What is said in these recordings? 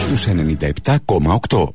στους 97,8.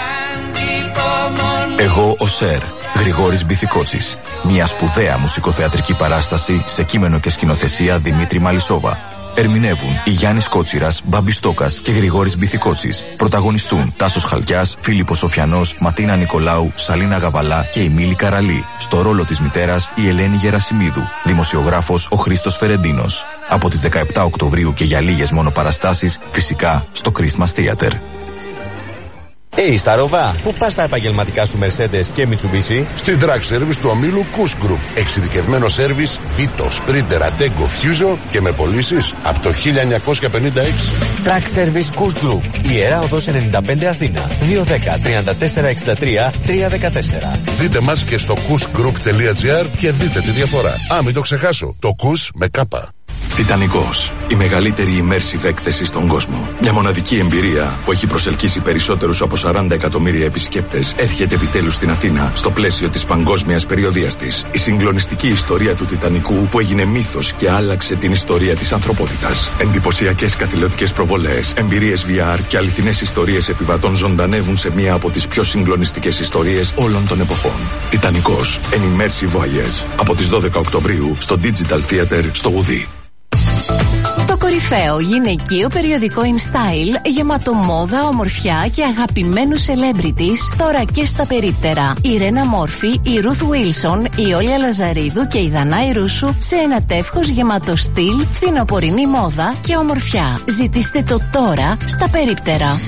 Εγώ ο Σερ, Γρηγόρης Μπιθικότσης. Μια σπουδαία μουσικοθεατρική παράσταση σε κείμενο και σκηνοθεσία Δημήτρη Μαλισσόβα. Ερμηνεύουν η Γιάννης Κότσιρας, Μπάμπης Στόκας και Γρηγόρης Μπιθικότσης. Πρωταγωνιστούν Τάσος Χαλκιάς, Φίλιππος Σοφιανός, Ματίνα Νικολάου, Σαλίνα Γαβαλά και η Μίλη Καραλή. Στο ρόλο της μητέρας η Ελένη Γερασιμίδου. Δημοσιογράφος ο Χρήστος Φερεντίνος. Από τις 17 Οκτωβρίου και για λίγες μόνο παραστάσεις, φυσικά στο Christmas Theater. Σταρόβα, πού πας τα επαγγελματικά σου Mercedes και Mitsubishi? Στην Track Service του ομίλου Kuss Group. Εξειδικευμένο σέρβις Vito, Sprinter, Ateco, Fusion και με πωλήσεις από το 1956. Track Service Kuss Group. Ιερά Οδός 95 Αθήνα. 210 34 63 314. Δείτε μας και στο kussgroup.gr και δείτε τη διαφορά. Μην το ξεχάσω. Το Kuss με κάπα. Τιτανικός, η μεγαλύτερη immersive έκθεση στον κόσμο. Μια μοναδική εμπειρία που έχει προσελκύσει περισσότερους από 40 εκατομμύρια επισκέπτες έρχεται επιτέλους στην Αθήνα στο πλαίσιο της παγκόσμιας περιοδείας της. Η συγκλονιστική ιστορία του Τιτανικού που έγινε μύθος και άλλαξε την ιστορία της ανθρωπότητας. Εντυπωσιακές καθηλωτικές προβολές, εμπειρίες VR και αληθινές ιστορίες επιβατών ζωντανεύουν σε μία από τις πιο συγκλονιστικές ιστορίες όλων των εποχών. Τιτανικός, an immersive voyage. Από τις 12 Οκτωβρίου στο Digital Theater στο Ουδί. Το κορυφαίο γυναικείο περιοδικό InStyle, γεμάτο μόδα, ομορφιά και αγαπημένους celebrities, τώρα και στα περίπτερα. Η Ρένα Μόρφη, η Ρουθ Βίλσον, η Όλια Λαζαρίδου και η Δανάη Ρούσου σε ένα τεύχος γεμάτο στυλ, φθινοπορεινή μόδα και ομορφιά. Ζητήστε το τώρα στα περίπτερα.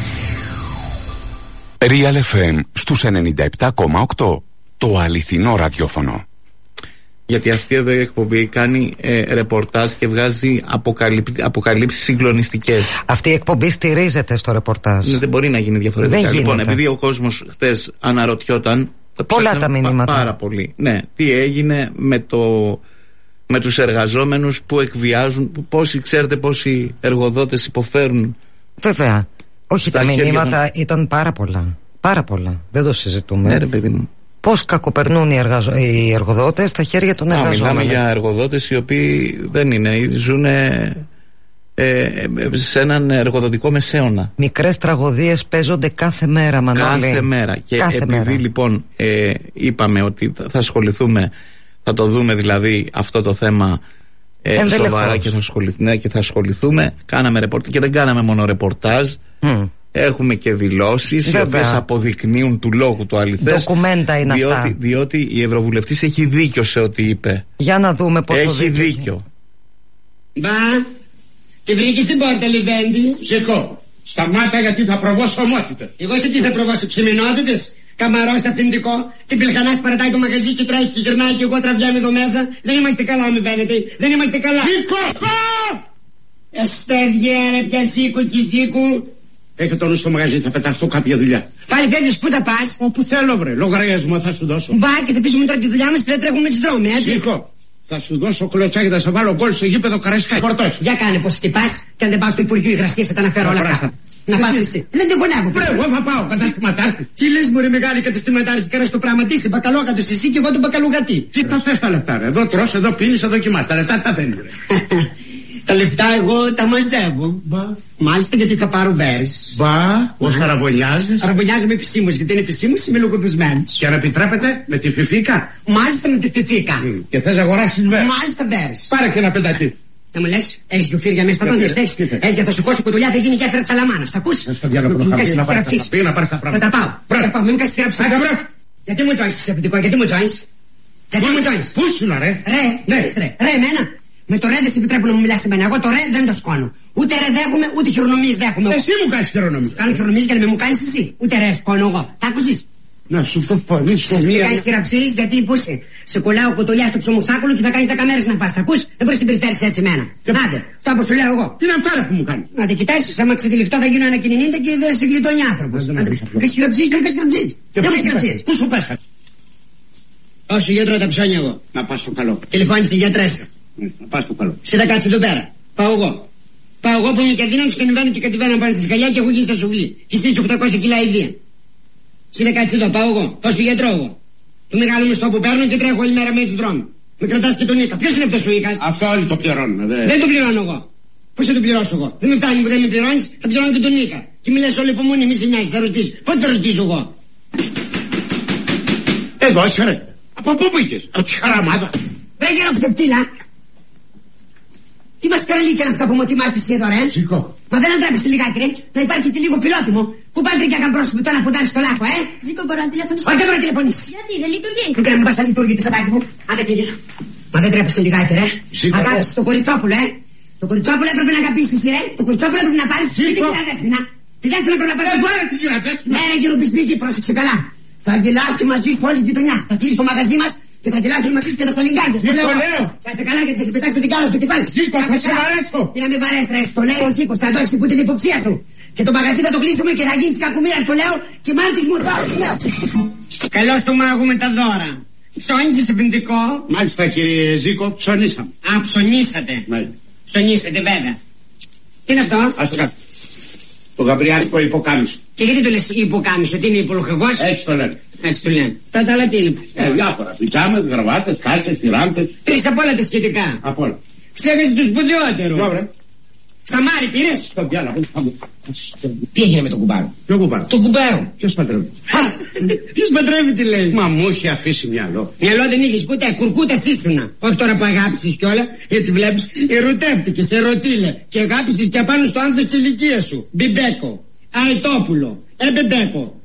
Real FM στους 97,8. Το αληθινό ραδιόφωνο. Γιατί αυτή εδώ η εκπομπή κάνει ρεπορτάζ και βγάζει αποκαλύψεις συγκλονιστικές. Αυτή η εκπομπή στηρίζεται στο ρεπορτάζ. Δεν μπορεί να γίνει διαφορετικά. Δεν λοιπόν, γίνεται. επειδή ο κόσμος χθες αναρωτιόταν. Πολλά τα μηνύματα. Πάρα πολύ. Ναι, τι έγινε με τους εργαζόμενους που εκβιάζουν, ξέρετε πόσοι εργοδότες υποφέρουν. Βέβαια. Όχι, τα μηνύματα ήταν πάρα πολλά. Πάρα πολλά. Δεν το συζητούμε. Ναι, ρε παιδί μου. Πώς κακοπερνούν οι εργοδότες στα χέρια των εργαζόμενων. Μιλάμε για εργοδότες οι οποίοι δεν είναι, ζουν σε έναν εργοδοτικό μεσαίωνα. Μικρές τραγωδίες παίζονται κάθε μέρα, Μανώλη. Κάθε μέρα. Και κάθε επειδή μέρα. Λοιπόν είπαμε ότι θα ασχοληθούμε, θα το δούμε δηλαδή αυτό το θέμα σοβαρά και θα ασχοληθούμε. Κάναμε ρεπορτάζ και δεν κάναμε μόνο ρεπορτάζ. Έχουμε και δηλώσεις οι οποίες αποδεικνύουν του λόγου το αληθές. Ντοκουμέντα είναι αυτά. Διότι η Ευρωβουλευτής έχει δίκιο σε ό,τι είπε. Για να δούμε πόσο έχει δίκιο. Μπα, τη βρήκες στην πόρτα, Λιβέντη. Ζεκό, σταμάτα γιατί θα προβώ σωμότητα. Εγώ σε τι θα προβώ, σε ψημινότητες. Καμαρό στο αυθεντικό, την πιλχανάς παρατάει το μαγαζί και τρέχει και γυρνάει και εγώ τραβιάμαι εδώ μέσα. Δεν είμαστε καλά, μη μπαίνετε. Δεν είμαστε καλά. Ζεκό! Εστέβγε, πια σίκου και σίκου. Έχε το νου στο μαγαζί, θα πεταχτώ κάποια δουλειά. Πάλι φεύγεις, πού θα πας? Όπου θέλω, βρε. Λογαριασμό θα σου δώσω. Μπα, και θα πεις μου τώρα τη δουλειά μας και δεν τρέχουμε τις δρόμοι, έτσι. Σήκω. Θα σου δώσω κλωτσάκι, θα σε βάλω γκολ στο γήπεδο Καραϊσκάκη. Φορτός. Για κάνε πως τι πας και αν δεν πάω στο Υπουργείο Υγρασίας θα τα αναφέρω όλα αυτά. Να πας εσύ. Δεν την κονεύω. Βρε, εγώ θα πάω καταστηματάρχη. Τι λες, μωρέ μεγάλη καταστηματάρχη, κάνας το πράγμα τι είσαι, μπακαλόγατος εσύ και εγώ τον μπακαλουγατή. Τι τα θες τα λεφτά, ρε. Εδώ τρως, εδώ πίνεις, εδώ κοιμάς. Τα λεφτά τα θέλει, ρε. Τα λεφτά εγώ τα μαζεύω. Μπα. Μάλιστα γιατί θα πάρω βέρες. Μπα, ως αραβωνιάζεις. Αραβωνιάζομαι επισήμως γιατί είναι επισήμως, είμαι λογοδοσμένος. Και αν επιτρέπετε με τη φιφίκα. Μάλιστα με τη φιφίκα. Και θες να αγοράσεις βέρες. Μάλιστα βέρες. Πάρε και ένα πεντατή. Να μου λες, έχεις γιουφύρια μέσα στα δόντια, έχεις. Έτσι θα σου κόσει κουτουλιά, θα γίνει και έφερα της αλαμάνας. Τα ακούς? Να πάρεις τα πράγματα. Θα τα πάω. Θα πάω, μην μου κάνεις γράψη. Γιατί μου τζόινεις σε απαιτικό, γιατί μου τζόινεις? Γιατί μου τζόινεις? Πού σου να ρε? Ρε, εμένα. Με το ρε δεν σε επιτρέπω να μου μιλάς σε μένα. Εγώ το ρε δεν το σκόνω. Ούτε ρε δέχομαι, ούτε χειρονομίες δέχομαι. Εσύ μου κάνεις χειρονομίες. Κάνω χειρονομίες για να μην μου κάνεις εσύ. Ούτε ρε σκόνω εγώ. Τα άκουσες? Να σου φοβολήσω μία. Μην κάνεις χειραψίες γιατί πού είσαι. Σε κολλάω κοτολιά στο ψωμοσάκουλο και θα κάνεις 10 μέρες να φας. Τα ακούς? Δεν μπορείς να συμπεριφέρεις έτσι εμένα. Άντε, αυτό που σου λέω εγώ. Τι είναι αυτά που μου κάνει? Να τη κοιτάσεις, άμα ξετυλιχτώ θα γίνω ένα κινηνίντα και δεν σε γλιτώνει άνθρωπος. Κάνεις χειραψίες, δεν κάνεις χειραψίες. Δεν κάνεις χειραψίες. Πού σου πέσα? Όσο γιατρό τα ψώνια εγώ. Να πας στο καλό. Τηλεφώνησε γιατρέσαι. Να πας στο καλό. Σε θα κάτσει εδώ πέρα. Πάω εγώ. Πάω εγώ που είμαι και αδύναμος και ανεβαίνω και κατεβαίνω πάνω στη σκαλιά και έχω γίνει στα σουβλή. Και εσύ 800 κιλά ιδία. Σε θα κάτσει εδώ. Πάω εγώ. Πάω στο γιατρό εγώ. Το μεγάλο μισθό που παίρνω και τρέχω όλη μέρα με τους δρόμους. Με κρατάς και τον Ίκα. Ποιος είναι αυτός ο Ίκας? Αυτό όλοι το πληρώνουν. Δεν το πληρώνω εγώ. Πώς θα το πληρώσω εγώ? Δεν με φτάνει που δεν με πληρώνεις, θα πληρώνω και τον Ίκα. Τι μιλάς όλη υπομονή, μη σε νοιάζει, θα ρωτήσεις. Πότε θα ρωτήσω εγώ? Εδώ είσαι ρε. Από πού πήγες? Από τη Χαραμάδα. Βρε γέρο ξεπτήλα. Τι μας καραλίκια είναι αυτά που μου ετοιμάσεις εσύ εδώ ρε? Σήκω. Μα δεν αντρέπεσαι λιγάκι ρε? Να υπάρχει και λίγο φιλότιμο. Πού πας ρε και αγκαμπρόσωπο τώρα που δάνεις στο λάκκο Ζήκο, μπορώ να τηλεφωνήσω? Όχι, δεν μπορώ να τηλεφωνήσεις. Γιατί δεν λειτουργεί? Δεν κάνει να πας να λειτουργεί τη φατάκι μου. Άντε φύγε. Μα δεν τρέπεσαι λιγάκι ρε? Αγάπησε το κοριτσόπουλο Το κοριτσόπουλο έπρεπε να αγαπήσεις εσύ ρε? Το κοριτσόπουλο έπρεπε να πάρεις τη κυρία Δέσποινα. Τη Δέσποινα πρέπει να πάρεις. Τώρα την κυρία Δέσποινα. Ναι ρε γύρω πισπίκι, πρόσεξε καλά. Θα γελάσει μαζί σου όλη η γειτονιά. Θα κλείσει το μαγαζί μας και θα γελάσουν μαζί σου και τα σαλιγκάκια. Δεν το λέω. Κάτσε καλά και θα σε πετάξω την κάλα στο κεφάλι. Σήκω, θα σε βαρέσω. Τι να με βαρέσει ρε? Στο λέει ο Σίκος, θα το έχεις που την υποψία σου. Και το μαγαζί θα το κλείσουμε και θα γίνεις κακομοίρας, το λέω, και μάρτης μου θα. Καλώς του μάγου με τα δώρα. Ψώνισες επενδυτικό? Μάλιστα κύριε Ζήκο, ψωνίσαμε. Α, ψωνίσατε. Μάλιστα. Ψωνίσατε βέβαια. Τι είναι αυτό? Ας το κάτω. Το γαμπριάτικο υποκάμισο. Και γιατί το λες υποκάμισο, τι είναι υπολογεγός? Έτσι το λένε. Έτσι το λένε. Πρώτα άλλα τι είναι? Διάφορα. Πιτζάμες, γραβάτες, κάλτσες, τυράντες. Πήρες απ' όλα τα σχετικά. Απ' όλα. Ξέχασες το σπουδαιότερο. Ωραία. Σαμάρι πήρες? Στο πιάλα, Τι έγινε με τον κουμπάρο? Ποιο κουμπάρο? Τον κουμπάρο. Ποιος παντρεύει? Ποιος παντρεύει τι λέει? Μα μου είχε αφήσει μυαλό. Μυαλό δεν είχες ποτέ, κουρκούτας ήσουνα. Όχι τώρα που αγάπησες κιόλα, γιατί βλέπεις ερωτεύτηκες, ερωτήλε. Και αγάπησες και απάνω στο άνθος της ηλικίας σου. Μπιμπέκο, Αετόπουλο, Μπεμπέκο.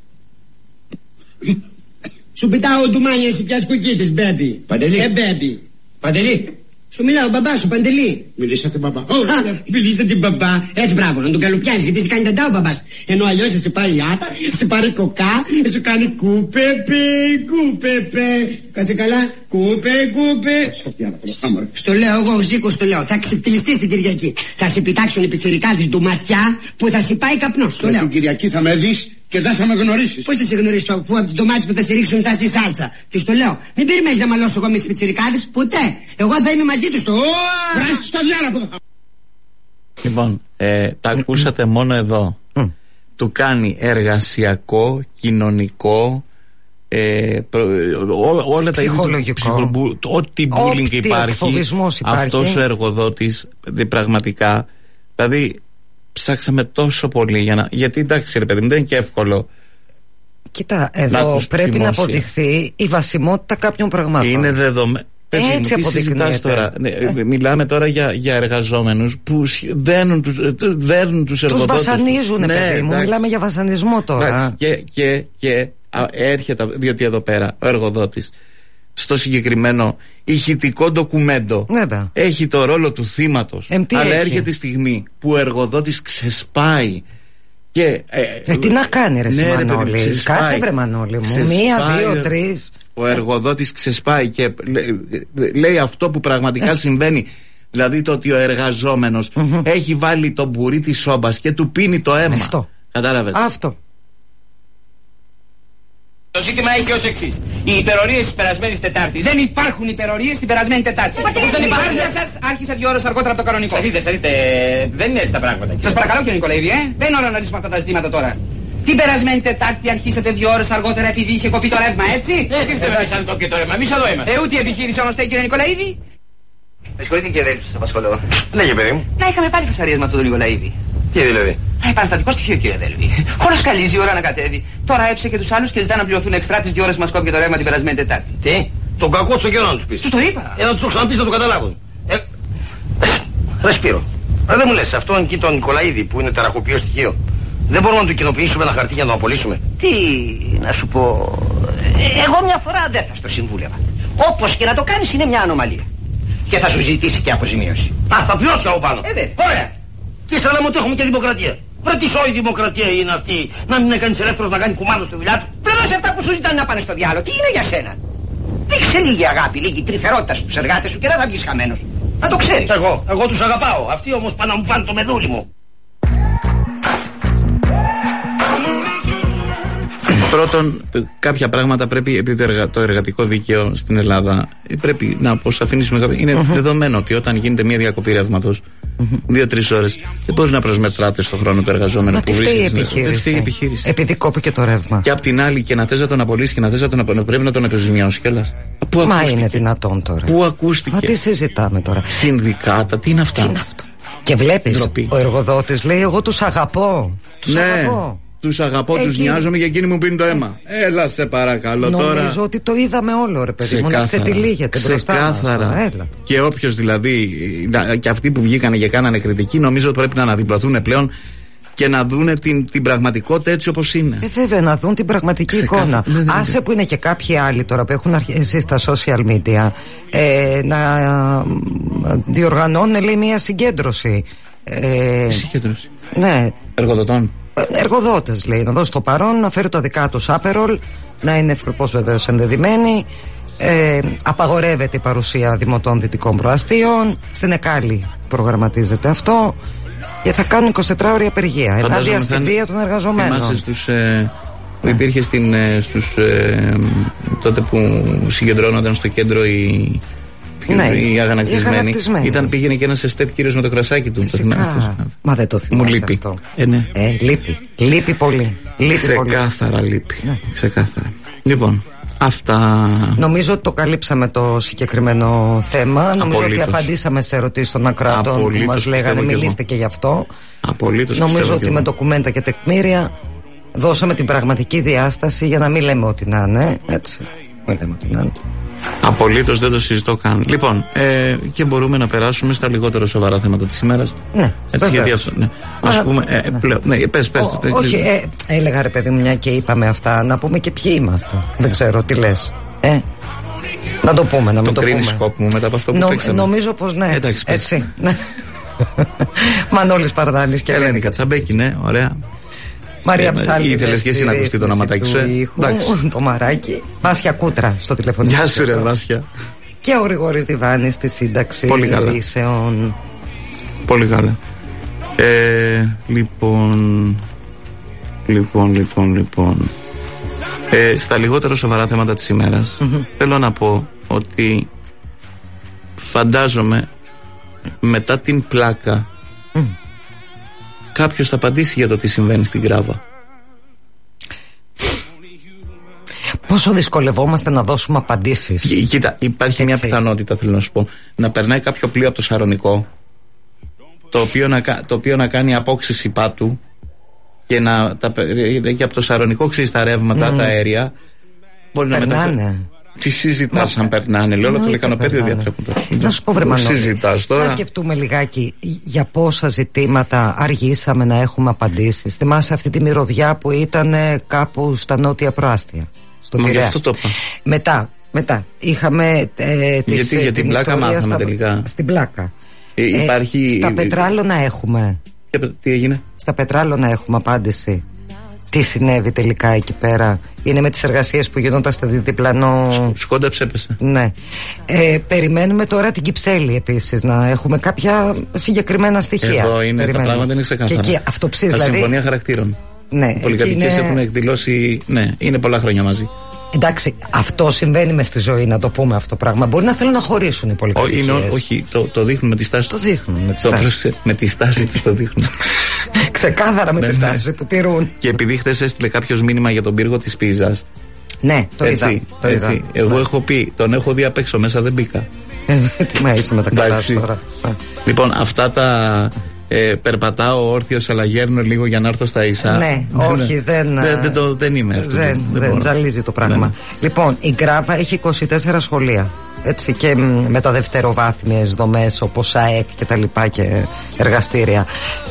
Σου πετάω ντουμάνια εσύ πιας κουκίτης, μπέμπι. Παντελή. Μπέμπι. Παντελή. Σου μιλάω μπαμπά σου, Παντελή. Μιλήσατε μπαμπά. Μιλήσατε μπαμπά. Έτσι μπράβο, να τον καλοπιάνεις γιατί σε κάνει ταντά ο μπαμπάς. Ενώ αλλιώς σε πάει άτα, σε πάρει κοκά, σου κάνει κούπεπε, κούπεπε. Κάτσε καλά, κούπε. Στο λέω εγώ, ο Ζήκος το λέω. Θα ξεπτυλιστείς την Κυριακή. Θα σε πιτάξουν οι πιτσιρικάδες ντοματιά που θα σε πάει καπνός. Το λέω. Την Κυριακή θα με δεις και δεν θα με γνωρίσεις. Πώς θα σε γνωρίσω, αφού από τις ντομάτες που θα σε ρίξουν θα είσαι σάλτσα. Και στο λέω, μην περιμένεις να μαλώσω εγώ με τις πιτσιρικάδες, ποτέ. Εγώ θα είμαι μαζί τους. Βράσει στα διάρα που θα. Λοιπόν, τα ακούσατε μόνο εδώ. Του κάνει εργασιακό, κοινωνικό, όλα τα ψυχολογικό, ό,τι bullying υπάρχει. Αυτός ο εργοδότης πραγματικά, δηλαδή ψάξαμε τόσο πολύ γιατί εντάξει ρε παιδί μου, δεν είναι και εύκολο. Κοίτα, εδώ πρέπει να αποδειχθεί η βασιμότητα κάποιων πραγμάτων. Είναι δεδομένο. Έτσι αποδεικνύεται. Τώρα, μιλάμε τώρα για εργαζόμενους που δένουν τους εργοδότες. Τους βασανίζουν, παιδί μου. Μιλάμε για βασανισμό τώρα. Και έρχεται, διότι εδώ πέρα ο εργοδότης στο συγκεκριμένο ηχητικό ντοκουμέντο έχει το ρόλο του θύματος. Αλλά έρχεται η στιγμή που ο εργοδότης ξεσπάει. Τι να κάνει ρε Μανώλη? Κάτσε βρε Μανώλη μου. 1, 2, 3. Ο εργοδότης ξεσπάει και λέει αυτό που πραγματικά συμβαίνει. Δηλαδή το ότι ο εργαζόμενος έχει βάλει το μπουρί της σόμπας και του πίνει το αίμα. Αυτό. Κατάλαβες? Αυτό. Το ζήτημα έχει ως εξής. Οι υπερορίες της περασμένης Τετάρτης. Δεν υπάρχουν υπερορίες την περασμένη Τετάρτη. Όπως δεν υπάρχουν σας, άρχισα 2 ώρες αργότερα από το κανονικό. Σταθείτε, δεν είναι έτσι τα πράγματα. Σας παρακαλώ κύριε Νικολαίδη, δεν είναι ώρα να λύσουμε αυτά τα ζητήματα τώρα. Την περασμένη Τετάρτη αρχίσατε 2 ώρες αργότερα επειδή είχε κοπεί το ρεύμα, έτσι? Δεν σαν το και το ρεύμα, εμείς εδώ είμαστε. Ούτε η επιχείρηση όμως κύριε Νικολαίδη. Με συγχωρείτε κύριε Δέλη που σας απασχολώ. Λέγε παιδί μου. Να είχαμε πάλι φασαρίες με αυτόν τον Νικολαίδη. Τι δηλαδή? Επαναστατικό στοιχείο, κύριε Δέλβη. Χωρί καλή η ώρα να κατέβει. Τώρα έψε και τους άλλους και ζητά να πληρωθούν εξτρά τις 2 ώρες μας κόπηκε το ρεύμα την περασμένη Τετάρτη. Τι? Τον κακό του καιρό να τους πεις. Τους το είπα. Να τους το ξαναπείς να το καταλάβουν. Ρε Σπύρο, δεν μου λες αυτόν εκεί τον Νικολαίδη που είναι τεραχοποιό στοιχείο. Δεν μπορούμε να του κοινοποιήσουμε ένα χαρτί για να το απολύσουμε? Τι να σου πω. Εγώ μια φορά δεν θα στο συμβούλευα. Όπως και να το κάνεις είναι μια ανομαλία. Και θα σου ζητήσει και αποζημίωση. Α, θα πληρώσει από πάνω. Ωραία. Και ύστερα λέμε ότι έχουμε και δημοκρατία. Βρε τι σόη δημοκρατία είναι αυτή? Να μην είναι κανείς ελεύθερος να κάνει κουμάντο στη δουλειά του. Πλέον αυτά που σου ζητάνε να πάνε στο διάλογο. Τι είναι για σένα? Δείξε λίγη αγάπη, λίγη τρυφερότητα στους εργάτες σου και δεν θα βγεις χαμένος. Να το ξέρεις. Εγώ τους αγαπάω. Αυτοί όμως πάνε να μου φάνε το μεδούλι μου. Πρώτον, κάποια πράγματα πρέπει, επειδή το εργατικό δίκαιο στην Ελλάδα πρέπει να αποσαφηνίσουμε. Είναι δεδομένο ότι όταν γίνεται μια διακοπή ρεύματος 2-3 ώρες, δεν μπορεί να προσμετράτε στον χρόνο του εργαζόμενου που βρίσκεται. Φταίει η επιχείρηση. Επειδή κόπηκε το ρεύμα. Και απ' την άλλη, και να θες να τον απολύσεις και να θες να τον πρέπει να τον αποζημιώσεις κιόλας. Μα είναι δυνατόν τώρα? Πού ακούστηκε? Μα τι συζητάμε τώρα? Συνδικάτα, τι είναι αυτά? Και βλέπεις, ο εργοδότης λέει: εγώ τους αγαπώ. Τους αγαπώ. Τους αγαπώ, τους νοιάζομαι και εκείνοι μου πίνουν το αίμα. Έλα, σε παρακαλώ τώρα. Νομίζω ότι το είδαμε όλο, ρε παιδί μου. Να ξετυλίγεται μπροστά μας. Ξεκάθαρα. Και όποιος δηλαδή, και αυτοί που βγήκανε και κάνανε κριτική, νομίζω ότι πρέπει να αναδιπλωθούν πλέον και να δούνε την πραγματικότητα έτσι όπως είναι. Βέβαια, να δουν την πραγματική εικόνα. Άσε που είναι και κάποιοι άλλοι τώρα που έχουν αρχίσει στα social media να διοργανώνουν, λέει, μια συγκέντρωση. Συγκέντρωση. Ναι. Εργοδοτών. Εργοδότες, λέει, να δώσει το παρόν, να φέρει τα δικά τους άπερολ, να είναι ευπρεπώς βεβαίως ενδεδειμένοι. Απαγορεύεται η παρουσία δημοτών δυτικών προαστίων. Στην Εκάλη προγραμματίζεται αυτό. Και θα κάνουν 24 ώρια απεργία ενάντια στη βία των εργαζομένων. Θυμάσαι που υπήρχε τότε που συγκεντρώνονταν στο κέντρο οι αγανακτισμένοι. Πήγαινε και ένας εστέτ κύριος με το κρασάκι του. Μα δεν το θυμάσαι. Μου λείπει αυτό. Ναι. Λείπει πολύ. Ξεκάθαρα λείπει. Ναι. Ξεκάθαρα. Λοιπόν, αυτά. Νομίζω ότι το καλύψαμε το συγκεκριμένο θέμα. Νομίζω ότι απαντήσαμε σε ερωτήσεις των ακροατών που μας λέγανε μιλήστε και γι' αυτό. Απολύτως. Νομίζω ότι με ντοκουμέντα και τεκμήρια δώσαμε την πραγματική διάσταση για να μην λέμε ότι να είναι. Έτσι. Μην λέμε ότι να είναι. Απολύτως, δεν το συζητώ καν. Λοιπόν, και μπορούμε να περάσουμε στα λιγότερο σοβαρά θέματα της ημέρας. Ναι, έτσι, γιατί αυτό, ναι. Ας πούμε, ναι, πες. Όχι, έλεγα, ρε παιδί μου, μια και είπαμε αυτά, να πούμε και ποιοι είμαστε. Δεν ξέρω, τι λες. Να το πούμε, να μην το πούμε. κρίνεις σκόπιμο μετά από αυτό που παίξαμε. Νομίζω πως ναι. Εντάξει, έτσι. Μανώλης Παρδάλης και Ελένη Κατσαμπέκη, ναι, ωραία. Μαρία Ψάλτη. Ήθελες και εσύ να ακουστεί το ονοματάκι σου, το Μαράκι. Βάσια Κούτρα στο τηλεφωνικό. Γεια σου, ρε Βάσια. Και ο Γρηγόρης Διβάνης στη σύνταξη ειδήσεων. Πολύ καλά. Λοιπόν. Στα λιγότερο σοβαρά θέματα της ημέρας, θέλω να πω ότι φαντάζομαι μετά την πλάκα κάποιος θα απαντήσει για το τι συμβαίνει στην Γκράβα. Πόσο δυσκολευόμαστε να δώσουμε απαντήσεις. Κοίτα, υπάρχει μια πιθανότητα, θέλω να σου πω, να περνάει κάποιο πλοίο από το Σαρονικό, το οποίο να κάνει απόξυση πάτου και από το Σαρονικό, ξέρεις, τα ρεύματα, τα αέρια μπορεί να μεταφέρει. Τι συζητάς αν περνάνε, λέω, όλο το λεκανοπέδιο διατρέχουν τώρα. Να σου πω, βρε Μανώλη, να σκεφτούμε λιγάκι για πόσα ζητήματα αργήσαμε να έχουμε απαντήσεις. Θυμάσαι αυτή τη μυρωδιά που ήταν κάπου στα νότια προάστια, στο Πειραιά. Μετά είχαμε γιατί την πλάκα μάθαμε τελικά. Στην πλάκα. Υπάρχει... Στα πετράλωνα έχουμε. Τι έγινε? Στα πετράλωνα έχουμε απάντηση. Τι συνέβη τελικά εκεί πέρα? Είναι με τις εργασίες που γινόταν στο διπλανό. Σκόνταψε, έπεσε. Ναι. Περιμένουμε τώρα την Κυψέλη επίσης, να έχουμε κάποια συγκεκριμένα στοιχεία. Εδώ είναι, τα πράγματα είναι ξεκάθαρα. Και εκεί αυτοψής, δηλαδή. Συμφωνία χαρακτήρων. Ναι. Οι πολυκατοικίες έχουν εκδηλώσει. Ναι, είναι πολλά χρόνια μαζί. Εντάξει, αυτό συμβαίνει μες στη ζωή, να το πούμε αυτό πράγμα. Μπορεί να θέλουν να χωρίσουν οι πολυκατοικίες. Όχι, το δείχνουν με τη στάση. Το δείχνουν με τη στάση. Με τη στάση τους το δείχνουν. Ξεκάθαρα με τη στάση που τηρούν. Και επειδή χθες έστειλε κάποιος μήνυμα για τον πύργο της Πίζας. Ναι, το είδα. Εγώ έχω πει, τον έχω δει απ' έξω, μέσα δεν μπήκα. Τι μα είσαι με τα καλά τώρα. Λοιπόν, αυτά τα. Περπατάω όρθιος αλλά γέρνω λίγο για να έρθω στα ίσα. Ναι, όχι, δεν είμαι αυτό. Δεν τζαλίζει το πράγμα. Λοιπόν, η Γκράβα έχει 24 σχολεία. Έτσι, και με τα δευτεροβάθμιες δομές όπως ΑΕΚ και τα λοιπά και εργαστήρια.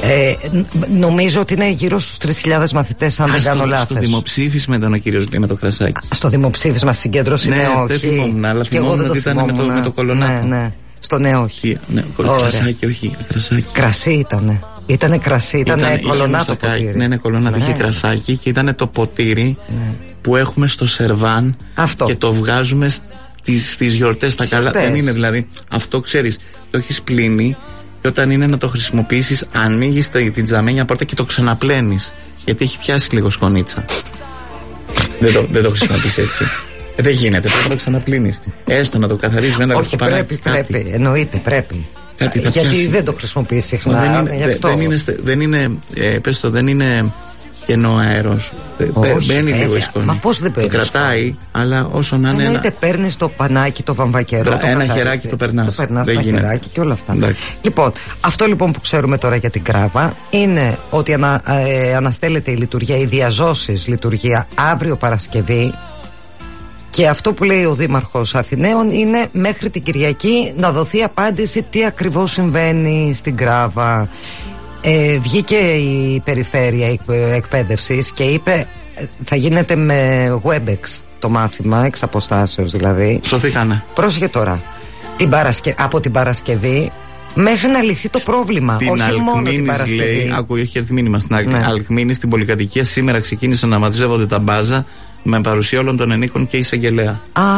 Νομίζω ότι είναι γύρω στους 3.000 μαθητές, αν δεν κάνω λάθος. Στο δημοψήφισμα ήταν ο κύριος με το κρασάκι. Στο δημοψήφισμα συγκέντρωση, ναι, όχι. Δεν θυμόμουν, αλλά θυμόμουν ότι ήταν με το κολονάκι. Ναι. Στο ναι, όχι. Ναι, κρασάκι, όχι. Κρασί ήτανε. Ήτανε κρασί, ήτανε κολονάτο ποτήρι. Ναι, κολονάτο, είχε κρασάκι και ήτανε το ποτήρι που έχουμε στο σερβάν και το βγάζουμε στις γιορτές τα καλά. Δεν είναι δηλαδή, αυτό ξέρεις, το έχεις πλύνει και όταν είναι να το χρησιμοποιήσεις ανοίγεις την τζαμένια πόρτα και το ξαναπλένεις, γιατί έχει πιάσει λίγο σκονίτσα. Δεν το χρησιμοποιείς έτσι. Δεν γίνεται, πρέπει να το ξαναπλύνεις. Έστω να το καθαρίσεις με ένα λεπτοπαράκι. Πρέπει, εννοείται, πρέπει. Γιατί δεν το χρησιμοποιείς συχνά. Δεν είναι, πες το, δεν είναι κενό αέρος. Μπαίνει λίγο η σκόνη. Μα πώς δεν παίρνει? Το κρατάει, αλλά όσο να είναι. Είτε παίρνει το πανάκι, το βαμβακερό. Ένα χεράκι το περνάς. Το περνάς ένα χεράκι και όλα αυτά. Λοιπόν, αυτό λοιπόν που ξέρουμε τώρα για την Κράβα είναι ότι αναστέλλεται η λειτουργία, η διαζώσεις λειτουργία αύριο Παρασκευή. Και αυτό που λέει ο Δήμαρχος Αθηναίων είναι μέχρι την Κυριακή να δοθεί απάντηση τι ακριβώς συμβαίνει στην Κράβα. Βγήκε η Περιφέρεια Εκπαίδευσης και είπε θα γίνεται με Webex το μάθημα, εξ αποστάσεως δηλαδή. Σωθήκανε. Πρόσεχε τώρα, από την Παρασκευή μέχρι να λυθεί το πρόβλημα. Όχι μόνο την Παρασκευή. Λέει, έχει έρθει μήνυμα στην Αλκμήνη, στην πολυκατοικία σήμερα ξεκίνησαν να μαζεύονται τα μπάζα με παρουσία όλων των ενίκων και εισαγγελέα.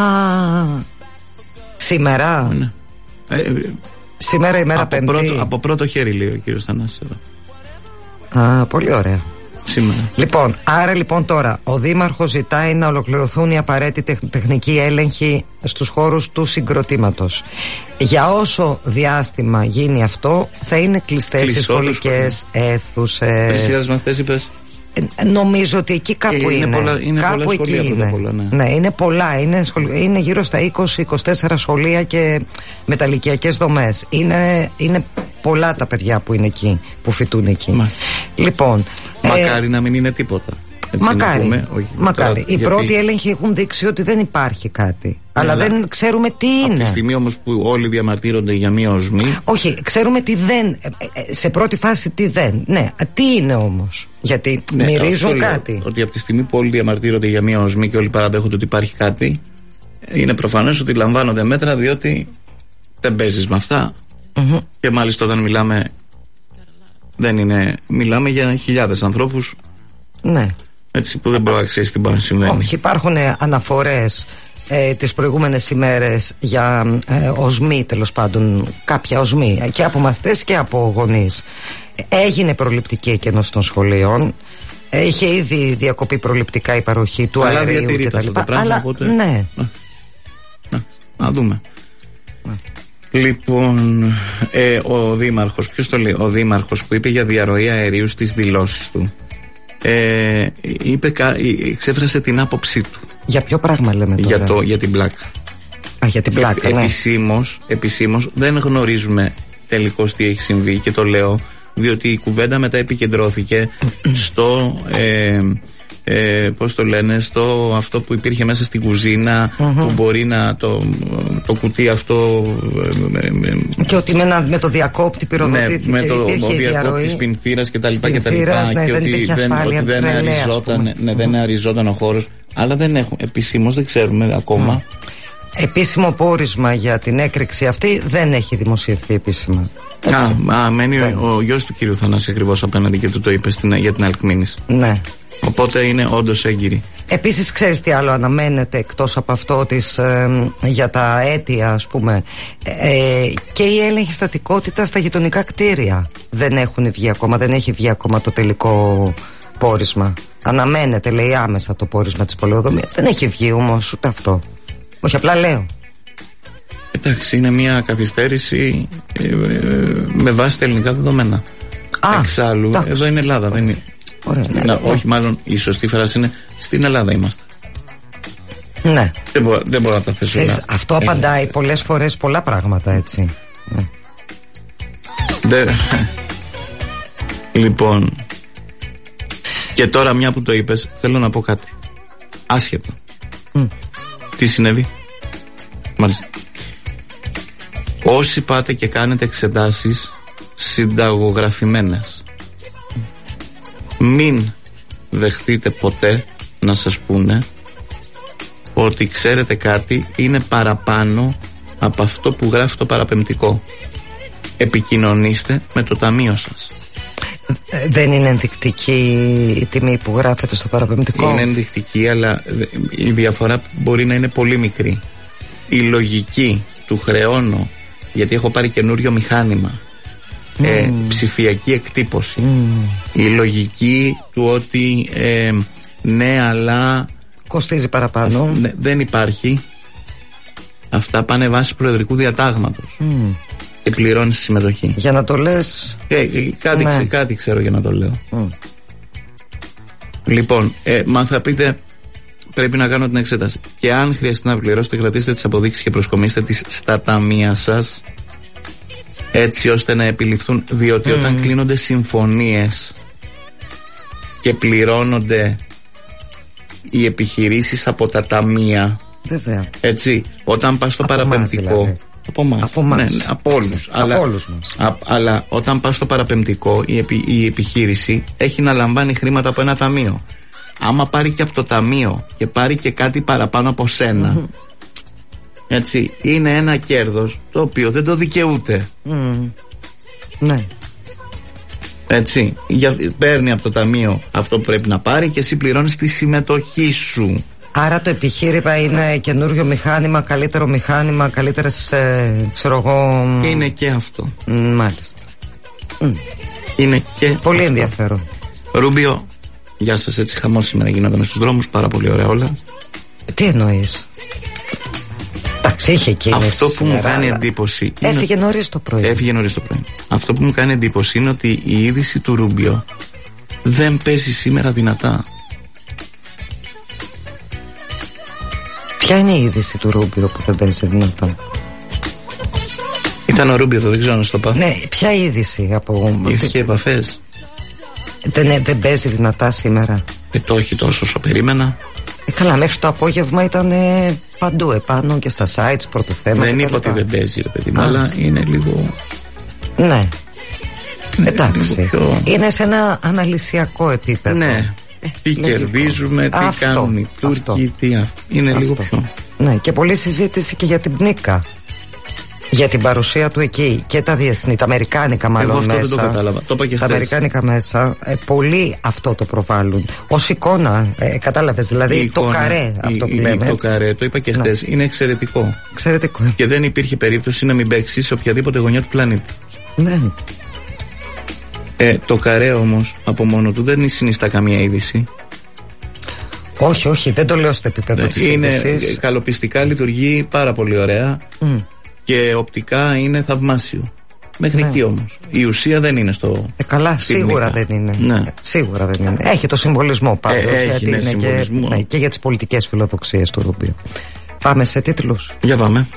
Σήμερα. Ναι. Σήμερα ημέρα Πέμπτη. Από πρώτο χέρι λέει ο κύριος Θανάσης. Πολύ ωραία. Σήμερα. Λοιπόν, άρα λοιπόν τώρα ο Δήμαρχος ζητάει να ολοκληρωθούν οι απαραίτητοι τεχνικοί έλεγχοι στους χώρους του συγκροτήματος. Για όσο διάστημα γίνει αυτό θα είναι κλειστές οι σχολικές αίθουσες. Πλησιάζει μαθητές είπες? Νομίζω ότι εκεί κάπου είναι. Κάπου εκεί είναι. Ναι, είναι πολλά. Είναι γύρω στα 20-24 σχολεία και μεταλλικιακές δομές. Είναι πολλά τα παιδιά που είναι εκεί, που φοιτούν εκεί. Λοιπόν, μακάρι να μην είναι τίποτα. Μακάρι. Οι πρώτοι έλεγχοι έχουν δείξει ότι δεν υπάρχει κάτι. Αλλά δεν ξέρουμε τι είναι. Από τη στιγμή όμως που όλοι διαμαρτύρονται για μία οσμή. Όχι, ξέρουμε τι δεν. Σε πρώτη φάση τι δεν. Ναι, τι είναι όμως? Γιατί μυρίζουν κάτι. Ότι από τη στιγμή που όλοι διαμαρτύρονται για μία οσμή και όλοι παραδέχονται ότι υπάρχει κάτι, είναι προφανές ότι λαμβάνονται μέτρα, διότι δεν παίζεις με αυτά. Και μάλιστα όταν μιλάμε, μιλάμε για χιλιάδες ανθρώπους. Ναι. Έτσι που δεν μπορεί να ξέρει τι μπορεί να συμβαίνει. Όχι, υπάρχουν αναφορές τις προηγούμενες ημέρες για οσμή, τέλος πάντων, κάποια οσμή και από μαθητές και από γονείς. Έγινε προληπτική εκένωση των σχολείων. Είχε ήδη διακοπεί προληπτικά η παροχή του αερίου κτλ. Αλλά οπότε... ναι. Να δούμε. Λοιπόν, ο Δήμαρχος, ποιος το λέει? Ο Δήμαρχος που είπε για διαρροή αερίου στις δηλώσεις του, εξέφρασε την άποψή του. Για ποιο πράγμα λέμε τώρα? Για την πλάκα. Για την πλάκα, ναι. Επισήμως δεν γνωρίζουμε τελικώς τι έχει συμβεί και το λέω διότι η κουβέντα μετά επικεντρώθηκε στο πώς το λένε, στο αυτό που υπήρχε μέσα στην κουζίνα, που μπορεί να το κουτί αυτό και ότι με το διακόπτη πυροδοτήθηκε, με το διακόπτη σπινθήρας και τα λοιπά και ότι δεν αριζόταν ο χώρος, αλλά δεν έχουμε, επισήμως δεν ξέρουμε ακόμα. Επίσημο πόρισμα για την έκρηξη αυτή δεν έχει δημοσιευθεί επίσημα. Μένει ο γιος του κύριου Θανάση ακριβώς απέναντι και του το είπε για την Αλκμήνης. Ναι. Οπότε είναι όντως έγκυρη. Επίσης ξέρεις τι άλλο αναμένεται εκτός από αυτό για τα αίτια, ας πούμε, και η έλεγχη στατικότητα στα γειτονικά κτίρια δεν έχει βγει ακόμα το τελικό πόρισμα. Αναμένεται, λέει, άμεσα το πόρισμα της πολεοδομίας. Δεν έχει βγει όμως ούτε αυτό. Όχι, απλά λέω. Εντάξει, είναι μια καθυστέρηση με βάση τα ελληνικά δεδομένα. Εξάλλου, εδώ είναι Ελλάδα, δεν είναι. Ωραία, όχι, μάλλον η σωστή φράση είναι στην Ελλάδα είμαστε. Ναι. Δεν μπορώ να τα θέσω. Αυτό απαντάει πολλές φορές πολλά πράγματα, έτσι. Λοιπόν, και τώρα μια που το είπες, θέλω να πω κάτι άσχετο. Τι συνέβη? Μάλιστα. Όσοι πάτε και κάνετε εξετάσεις συνταγογραφημένες, μην δεχτείτε ποτέ να σας πούνε ότι ξέρετε κάτι είναι παραπάνω από αυτό που γράφει το παραπεμπτικό. Επικοινωνήστε με το ταμείο σας. Δεν είναι ενδεικτική η τιμή που γράφεται στο παραπεμπτικό? Είναι ενδεικτική, αλλά η διαφορά μπορεί να είναι πολύ μικρή. Η λογική του χρεώνω γιατί έχω πάρει καινούριο μηχάνημα, ψηφιακή εκτύπωση, η λογική του ότι ναι, αλλά κοστίζει παραπάνω, δεν υπάρχει. Αυτά πάνε βάσει προεδρικού διατάγματος και πληρώνεις συμμετοχή. Για να το λες, κάτι ξέρω για να το λέω. Λοιπόν, μα θα πείτε, πρέπει να κάνω την εξέταση. Και αν χρειαστεί να πληρώσετε, κρατήστε τις αποδείξεις και προσκομίστε τις στα ταμεία σας, έτσι ώστε να επιληφθούν. Διότι όταν κλείνονται συμφωνίες και πληρώνονται οι επιχειρήσεις από τα ταμεία, βέβαια. Έτσι, όταν πας στο παραπεμπτικό, δηλαδή. Από όλους. Αλλά όταν πας στο παραπεμπτικό, η επιχείρηση έχει να λαμβάνει χρήματα από ένα ταμείο. Άμα πάρει και από το ταμείο και πάρει και κάτι παραπάνω από σένα, έτσι, είναι ένα κέρδος το οποίο δεν το δικαιούται. Ναι. Έτσι, παίρνει από το ταμείο αυτό που πρέπει να πάρει και εσύ πληρώνεις τη συμμετοχή σου. Άρα το επιχείρημα είναι καινούριο μηχάνημα, καλύτερο μηχάνημα, καλύτερες, ξέρω εγώ... Είναι και αυτό. Μάλιστα. Είναι και πολύ αυτό. Ενδιαφέρον. Ρούμπιο, γεια σας, έτσι χαμός σήμερα γινόταν στους δρόμους, πάρα πολύ ωραία όλα. Τι εννοείς? Εντάξει, είχε κίνηση. Αυτό που μου κάνει εντύπωση... Έφυγε νωρίς το πρωί. Αυτό που μου κάνει εντύπωση είναι ότι η είδηση του Ρούμπιο δεν παίζει σήμερα δυνατά. Ποια είναι η είδηση του Ρούμπιο που δεν παίζει δυνατά? Ήταν ο Ρούμπιο, δεν ξέρω να στο πω. Ναι, ποια είδηση από... Είχε επαφές. Δεν παίζει δυνατά σήμερα. Το όχι τόσο όσο περίμενα. Καλά, μέχρι το απόγευμα ήταν παντού επάνω και στα sites, πρώτο θέμα. Δεν είπα ότι δεν παίζει, ρε παιδί μου, αλλά είναι λίγο... Ναι. Εντάξει. Πιο... Είναι σε ένα αναλυσιακό επίπεδο. Ναι. Τι κερδίζουμε, τι κάνουν οι Τούρκοι, είναι λίγο πιο... Ναι, και πολλή συζήτηση και για την Πνίκα. Για την παρουσία του εκεί και τα διεθνή, τα αμερικάνικα μάλλον. Εγώ αυτό μέσα. Δεν το κατάλαβα. Το είπα και τα αμερικάνικα μέσα, πολλοί αυτό το προβάλλουν. Ως εικόνα, κατάλαβες, δηλαδή το καρέ αυτό που λέμε. Το καρέ, το είπα και χθες, είναι εξαιρετικό. Εξαιρετικό. Και δεν υπήρχε περίπτωση να μην παίξει σε οποιαδήποτε γωνιά του πλανήτη. Ναι. Το καρέ όμως από μόνο του δεν συνιστά καμία είδηση. Όχι, όχι, δεν το λέω στο επίπεδο της είδησης. Είναι καλοπιστικά, λειτουργεί πάρα πολύ ωραία. Και οπτικά είναι θαυμάσιο. Μέχρι εκεί όμως. Η ουσία δεν είναι στο. Καλά, σίγουρα δεν είναι. Ναι. Σίγουρα δεν είναι. Έχει το συμβολισμό πάντως. Έχει είναι συμβολισμό. Και για τις πολιτικές φιλοδοξίες του Ρούμπιο. Πάμε σε τίτλους. Για πάμε.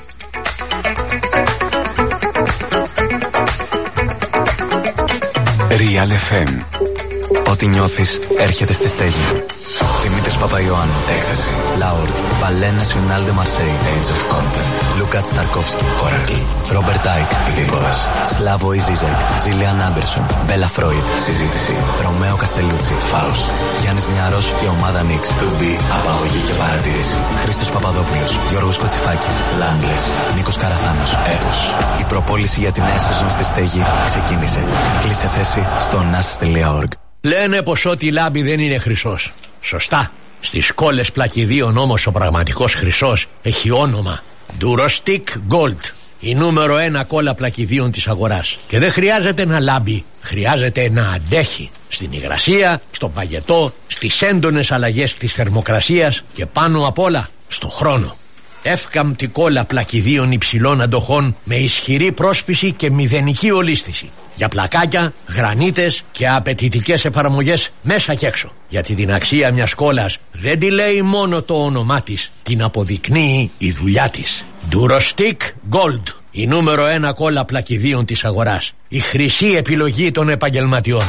Real FM. Ό,τι νιώθεις έρχεται στη στέγη. Δημήτρης Παπαϊωάννου, Έκχαση, Λάουρτ, Ballet National de Marseille, Age of Content, Λούκα Σταρκόφσκι, Oracle, Ρόμπερτ Άικ, Ειδίποδας, Σλάβο Ιζίζεκ, Τζίλιαν Άντερσον, Μπέλα Φρόιντ, Συζήτηση, Ρωμαίο Καστελούτσι, Φάους, Γιάννης Νιάρος και ομάδα Νίξ, To Be, Απαγωγή και Παρατήρηση, Χρήστος Παπαδόπουλος, Γιώργος Κοτσιφάκης, Λάγκλες, Νίκος Καραθάνος, Έπος. Η προπόληση για τη νέα σεζόν στη στέγη ξεκίνησε. Κλείσε θέση στο nas.org. Λένε πως ό,τι λάμπει δεν είναι χρυσός. Σωστά. Στις κόλλες πλακιδίων όμως ο πραγματικός χρυσός έχει όνομα Durostic Gold. Η νούμερο 1 κόλλα πλακιδίων της αγοράς. Και δεν χρειάζεται να λάμπει, χρειάζεται να αντέχει. Στην υγρασία, στο παγετό, στις έντονες αλλαγές της θερμοκρασίας και πάνω απ' όλα στο χρόνο. Εύκαμπτη κόλλα πλακιδίων υψηλών αντοχών με ισχυρή πρόσπιση και μηδενική ολίσθηση. Για πλακάκια, γρανίτες και απαιτητικές εφαρμογές μέσα και έξω. Γιατί την αξία μιας κόλλας δεν τη λέει μόνο το όνομά της, την αποδεικνύει η δουλειά της. Durostic Gold, η νούμερο 1 κόλλα πλακιδίων της αγοράς. Η χρυσή επιλογή των επαγγελματιών.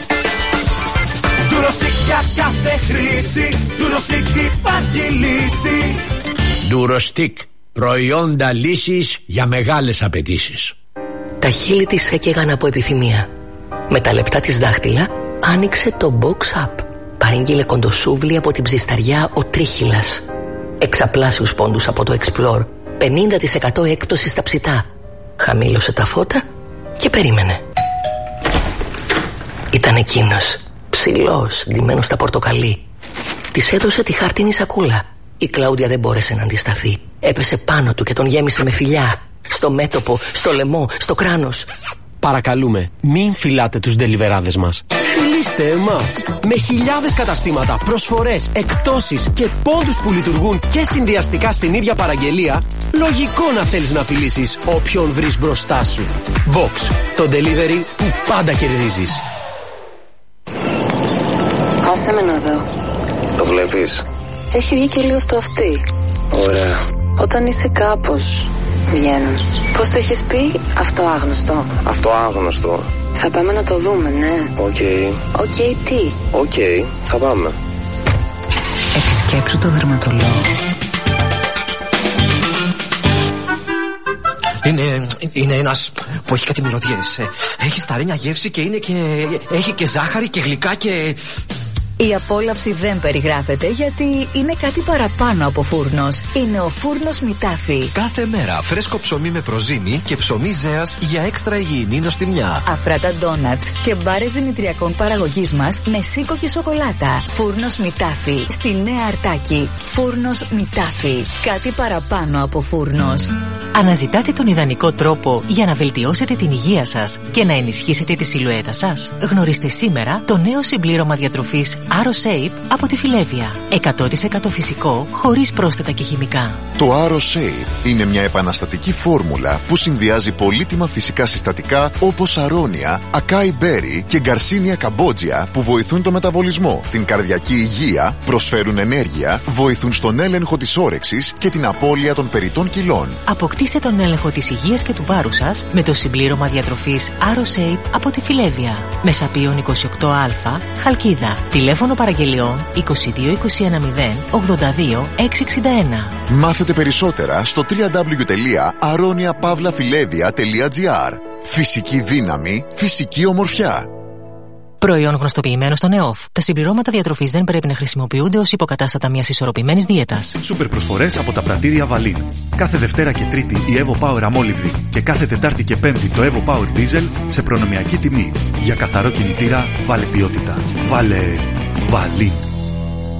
Durostic για κάθε χρήση, Durostic υπάρχει λύση. Durostic, προϊόντα λύσης για μεγάλες απαιτήσεις. Τα χείλη της έκαιγαν από επιθυμία. Με τα λεπτά της δάχτυλα άνοιξε το box up. Παρήγγειλε κοντοσούβλι από την ψισταριά ο Τρίχυλας. Εξαπλάσιους πόντους από το Explore. 50% έκπτωση στα ψητά. Χαμήλωσε τα φώτα και περίμενε. Ήταν εκείνος, ψηλός, ντυμένος στα πορτοκαλί. Της έδωσε τη χαρτίνη σακούλα. Η Κλάουδια δεν μπόρεσε να αντισταθεί. Έπεσε πάνω του και τον γέμισε με φιλιά. Στο μέτωπο, στο λαιμό, στο κράνος. Παρακαλούμε, μην φυλάτε τους ντελιβεράδες μας. Φιλήστε εμάς. Με χιλιάδες καταστήματα, προσφορές, εκπτώσεις και πόντους που λειτουργούν και συνδυαστικά στην ίδια παραγγελία, λογικό να θέλεις να φιλήσεις όποιον βρεις μπροστά σου. Vox, το delivery που πάντα κερδίζεις. Άσε με να δω. Το βλέπεις? Έχει βγει και λίγο στο αυτί. Ωραία. Όταν είσαι κάπως, βγαίνουν. Πώς το έχεις πει? Αυτό άγνωστο. Αυτό άγνωστο. Θα πάμε να το δούμε, ναι. Οκ. Οκ, τι? Οκ, θα πάμε. Επισκέψου το δερματολόγο. Είναι ένας που έχει κάτι μυρωδιές. Έχει σταρένια γεύση και έχει και ζάχαρη και γλυκά και... Η απόλαυση δεν περιγράφεται γιατί είναι κάτι παραπάνω από φούρνος. Είναι ο φούρνος Μητάφι. Κάθε μέρα φρέσκο ψωμί με προζύμι και ψωμί ζέας για έξτρα υγιεινή νοστιμιά. Αφράτα ντόνατς και μπάρες δημητριακών παραγωγής μας με σίκο και σοκολάτα. Φούρνος Μητάφι. Στη Νέα Αρτάκη. Φούρνος Μητάφι. Κάτι παραπάνω από φούρνος. Αναζητάτε τον ιδανικό τρόπο για να βελτιώσετε την υγεία σας και να ενισχύσετε τη σιλουέτα σας? Γνωρίστε σήμερα το νέο συμπλήρωμα διατροφής AroShape από τη Φιλέβια. 100% φυσικό, χωρίς πρόσθετα και χημικά. Το AroShape είναι μια επαναστατική φόρμουλα που συνδυάζει πολύτιμα φυσικά συστατικά όπως αρώνια, ακάι μπέρι και γκαρσίνια καμπότζια που βοηθούν το μεταβολισμό, την καρδιακή υγεία, προσφέρουν ενέργεια, βοηθούν στον έλεγχο της όρεξης και την απώλεια των περιττών κιλών. Αποκτήστε τον έλεγχο της υγείας και του βάρους σας με το συμπλήρωμα διατροφής AroShape από τη Φιλέβια. Μεσαπίων 28α, Χαλκίδα. Τηλέφωνο παραγγελιών 22 21 0 82 661. Μάθετε περισσότερα στο www.aroniapavlafilevia.gr. Φυσική δύναμη, φυσική ομορφιά. Προϊόν γνωστοποιημένο στον ΕΟΦ. Τα συμπληρώματα διατροφής δεν πρέπει να χρησιμοποιούνται ως υποκατάστατα μιας ισορροπημένης δίαιτας. Σούπερ προσφορές από τα πρατήρια Βαλίν. Κάθε Δευτέρα και Τρίτη η Evo Power αμόλυβδη και κάθε Τετάρτη και Πέμπτη το Evo Power Diesel σε προνομιακή τιμή. Για καθαρό κινητήρα βάλε ποιότητα. Βάλε Βαλίν.